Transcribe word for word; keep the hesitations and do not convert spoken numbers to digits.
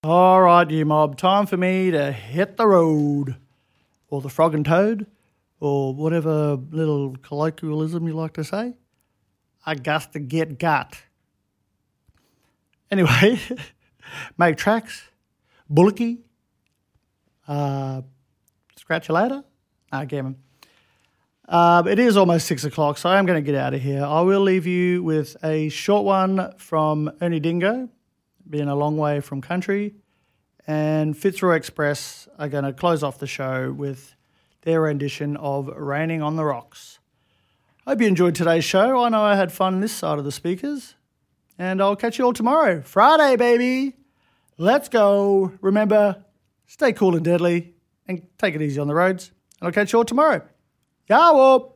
All right, you mob, time for me to hit the road, or the frog and toad, or whatever little colloquialism you like to say. I got to get got. Anyway, make tracks, bullocky, uh, scratch you later. Ah, gammon. Uh, it is almost six o'clock, so I'm going to get out of here. I will leave you with a short one from Ernie Dingo, being a long way from country, and Fitzroy Express are going to close off the show with their rendition of Raining on the Rocks. Hope you enjoyed today's show. I know I had fun this side of the speakers, and I'll catch you all tomorrow. Friday, baby. Let's go. Remember, stay cool and deadly, and take it easy on the roads, and I'll catch you all tomorrow. Yawop!